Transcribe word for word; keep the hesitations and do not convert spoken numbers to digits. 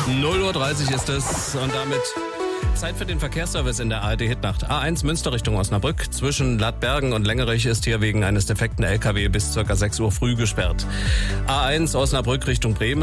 null Uhr dreißig ist es und damit Zeit für den Verkehrsservice in der A R D-Hitnacht. A eins Münster Richtung Osnabrück. Zwischen Ladbergen und Lengerich ist hier wegen eines defekten L K W bis ca. sechs Uhr früh gesperrt. A eins Osnabrück Richtung Bremen.